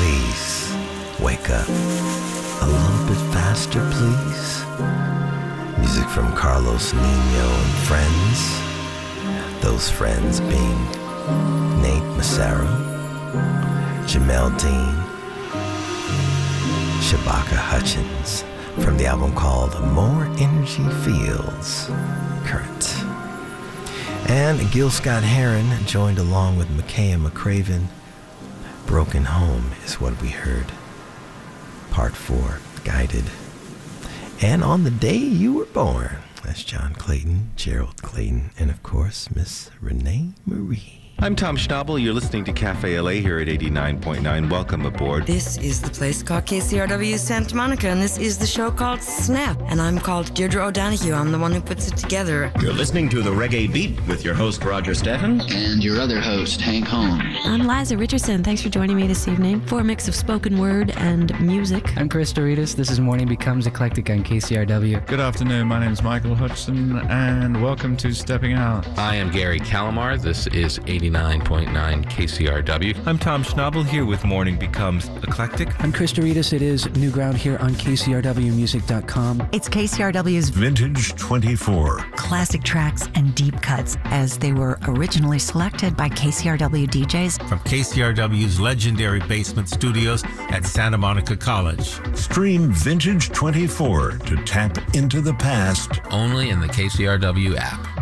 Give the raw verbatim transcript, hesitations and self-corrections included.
please wake up a little bit faster, please. Music from Carlos Nino and friends. Those friends being Nate Massaro, Jamel Dean, Shabaka Hutchins, from the album called More Energy Feels Current. And Gil Scott-Heron joined along with Makaya McCraven. Broken Home is what we heard. Part four, Guided. And On the Day You Were Born. That's John Clayton, Gerald Clayton, and of course, Miss Renee Marie. I'm Tom Schnabel. You're listening to Cafe L A here at eighty-nine point nine. Welcome aboard. This is the place called K C R W Santa Monica, and this is the show called Snap. And I'm called Deirdre O'Donoghue. I'm the one who puts it together. You're listening to The Reggae Beat with your host, Roger Steffen. And your other host, Hank Holmes. I'm Liza Richardson. Thanks for joining me this evening for a mix of spoken word and music. I'm Chris Doritas. This is Morning Becomes Eclectic on K C R W. Good afternoon. My name is Michael Hudson, and welcome to Stepping Out. I am Gary Calamar. This is eighty-nine point nine K C R W. I'm Tom Schnabel here with Morning Becomes Eclectic. I'm Chris Doritas. It is New Ground here on K C R W music dot com. It's K C R W's Vintage twenty-four. Classic tracks and deep cuts as they were originally selected by K C R W D Js. From K C R W's legendary basement studios at Santa Monica College. Stream Vintage twenty-four to tap into the past. Only in the K C R W app.